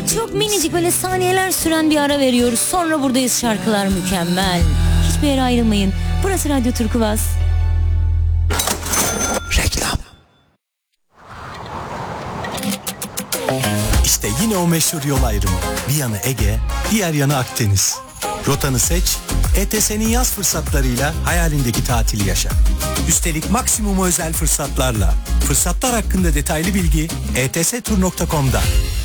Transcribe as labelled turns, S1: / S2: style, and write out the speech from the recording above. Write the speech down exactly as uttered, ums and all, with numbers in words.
S1: Çok minicik böyle saniyeler süren bir ara veriyoruz. Sonra buradayız, şarkılar mükemmel. Hiçbir yere ayrılmayın. Burası Radyo Turkuaz.
S2: Reklam. İşte yine o meşhur yol ayrımı. Bir yanı Ege, diğer yanı Akdeniz. Rotanı seç, E T S'nin yaz fırsatlarıyla hayalindeki tatili yaşa. Üstelik maksimum özel fırsatlarla. Fırsatlar hakkında detaylı bilgi e t s tur nokta com'da.